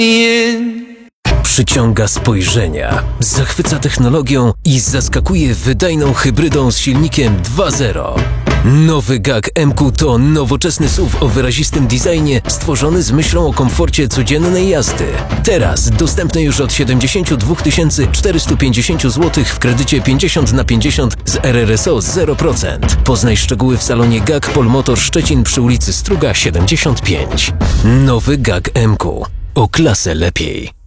Przyciąga spojrzenia, zachwyca technologią i zaskakuje wydajną hybrydą z silnikiem 2.0. Nowy GAG MQ to nowoczesny SUV o wyrazistym designie stworzony z myślą o komforcie codziennej jazdy. Teraz dostępny już od 72 450 zł w kredycie 50/50 z RRSO 0%. Poznaj szczegóły w salonie GAG Polmotor Szczecin przy ulicy Struga 75. Nowy GAG MQ. O klasę lepiej.